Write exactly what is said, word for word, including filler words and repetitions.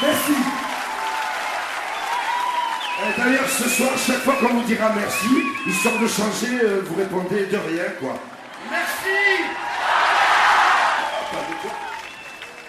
Merci. Et d'ailleurs, ce soir, chaque fois qu'on vous dira merci, histoire de changer, euh, vous répondez de rien, quoi. Merci.